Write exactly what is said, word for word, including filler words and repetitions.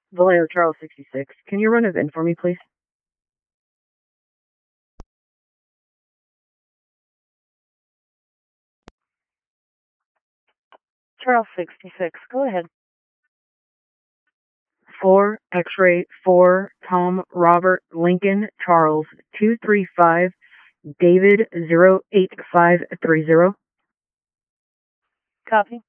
Vallejo Charles sixty-six. Can you run a V I N for me, please? Charles sixty-six. Go ahead. four, X-ray, four, Tom, Robert, Lincoln, Charles, two three five, David, zero eight five three zero. Copy.